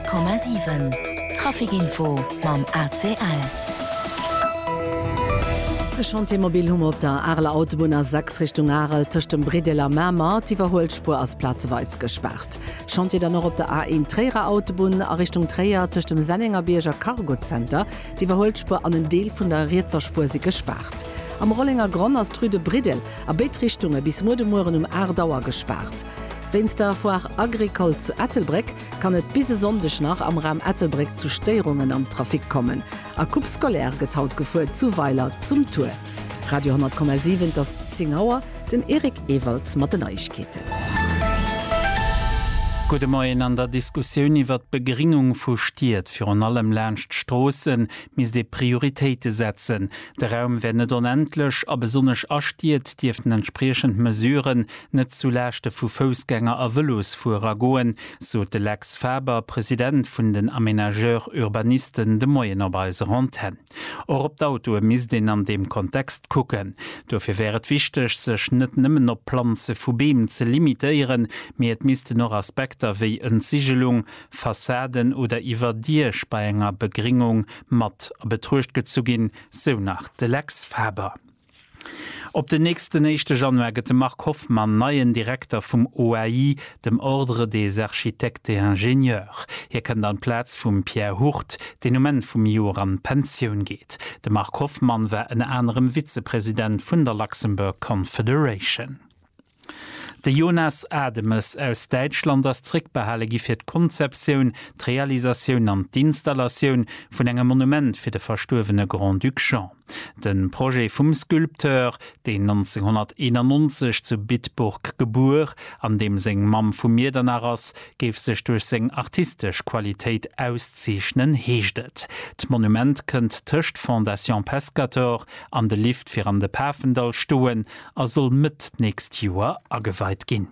100,7 Trafikinfo mam ACL. Chantier-Mobil hum op der Arler Autobahn 6 Richtung Arel tëcht dem Bredeler Mämer die Verholspur as Platzweis gesperrt. Chantier dann noch op der A1 Träger Autobahn a Richtung Träger tëcht dem Senninger Bierger Cargo Center die Verholspur an den Deel vun der Rietzerspur sie gesperrt. Am Rollinger Gronn as Trüde Bredel a Beetrichtunge bis Mudemoren Erdauer gesperrt. Wenns der vor Agricol zu Ettelbreck kann et bise sondech nach am Ram Ettelbreck zu Steungen am Trafik kommen. A Kupskolär getaut gefuert zuweiler zum Tour. Radio 100,7 das Zingauer, den Erik Ewald mat den Neuigkeiten. Gute Morgen an der Diskussion iwwer Begringung fustiert für an allem lerncht Strossen mis de Prioritäten setzen. Der Raum wendet unendlich, aber besonders astiert dürften entsprechend Mesuren net zulächte vu Fußgänger a Velosfuhrer goen, so de Lex Faber, Präsident vun den Aménageur-Urbanisten de Moyenarbeiser Ranten. Or op d'Auto mis den an dem Kontext gucken. Dafür wäret wichtig, sech net nimmen op Planze vu Beem ze limitieren, mir et miste noch Aspekte wie Entsiegelung, Fassaden oder iwwer Dirsch bei enger Begringung mat betrucht gezugin, so nach de Lex Faber. Op den nächsten 1. Januar gët Mark Hoffmann neuen Direktor vom OAI, dem Ordre des Architektes et Ingenieurs. Hier kann dann Platz vum Pierre Hurt, den Moment vum Jor an Pension geht. De Mark Hoffmann war en anderem Vizepräsident vun der Luxemburg Confederation. De Jonas Ademes aus Deutschland as Trickbehalle gi fir d'Konzeptioun, d'Realisaioun an d'Installationun vun engem Monument fir de verstuwene Grand Duc Jean. Den Projekt vum Skulpteur, den 1991 zu Bitburg geboren, an dem seng Mam vum Mierdernaras geef sech durch seng artistisch Qualität auszeichnen heeschtet. D' Monument kënnt tëcht Fondation Pescator an de Lift fir an de Pafendal stoen, a soll mit nächst Joer ageweit ginn.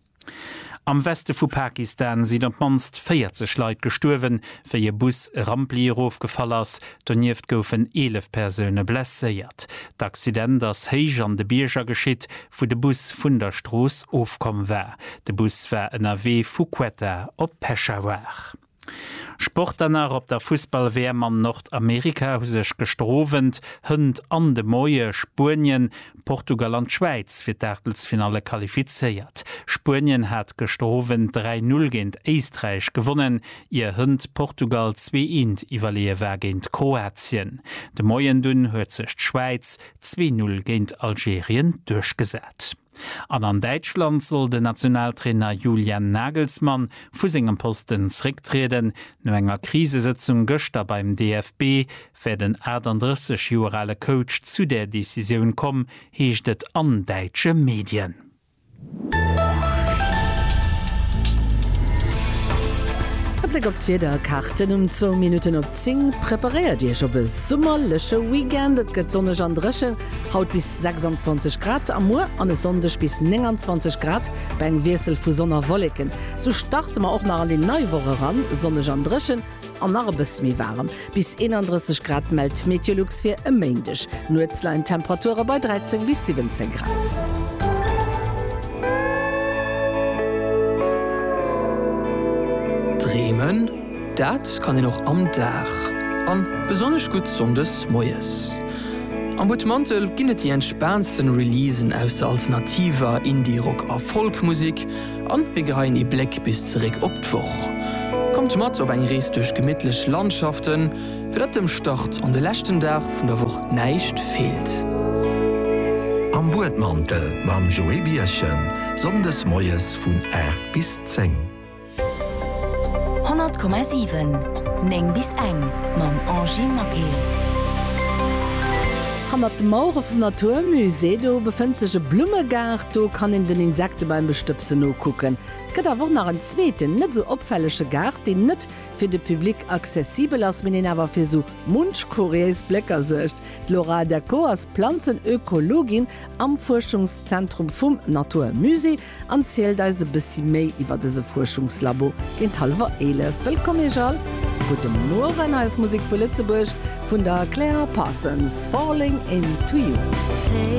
Am Weste vu Pakistan sind op manst 40 Leute gestorben, fir je Bus Ramplier aufgefallen ass, donieft goufen 11 Personen blessiert. D'accident das heich an de Bierger geschitt, wo de Bus vun der Stroos aufkom war. De Bus war NRW Fuquetta op Peshawar. Sportdanner op der Fußball-WM an Nordamerika hu sech gestrovent, hënd an de Moie Spurien, Portugal an Schweiz fir d'Artelsfinale qualifiziert. Spurien hat gestroven 3-0 géint Eistreich gewonnen, ihr hënd Portugal 2-1 iwwerleewer géint Kroatien. De Moien dun huet sech d'Schweiz 2-0 géint Algerien durchgesät. An Deutschland soll der Nationaltrainer Julian Nagelsmann vu segem Posten zurücktreten. No enger Krisesitzung gëster beim DFB fir den 38-jährige Coach zu der Decision kom, heeschtet an deutsche Medien. Blick op Karten 2 Minuten op 10 prepariert Dich op e sommerlesche Weekend, et gët sonnech an Drëschen, haut bis 26 Grad am Moer an e sondech bis 29 Grad bei eng Wiesel vu Sonnerwolleken. So starte ma auch nach an die Neuwoche ran, sonnech an Drëschen an nachbes mi warm. Bis 31 Grad meldt Meteorlux fir e Meindech. Nuetzlein Temperature bei 13 bis 17 Grad. Bremen, dat kann noch am Dach an besonders gut sondes Moes. Am Butmantel ginnet die entspannsten Releasen aus der alternativer Indie-Rock a Folkmusik an begein e Black bis zurück opdwoch. Kommt mat op eng Rees durch gemidtlech Landschaften, fir dat dem Start an de lächten Dach vun der Woch neicht fehlt. Am Butmantel mam Joe Bierchen, sondes Moes vun 8 bis 10. 100,7 Neng bis eng mam Angie Magel. An de Mauure vum Naturmusee do befënnt sech e Blummegar, do kann in den Insekte beim Bestëpse no kucken. Gëtt awer nach en zweeten net so opfällesche Gart, de net fir de Publik zesibel ass men en awer fir so Munschkorees Bläcker secht. Laura Deco as Pflanzenökologin am Forschungszentrum vum Naturmusee anzielt eise bissi méi iwwer dese Forschungslabo géint halwer 11. Willkommen Ejal. Guten Morgen als Musik vu Lützeburg vun der Claire Parsons, Falling into You.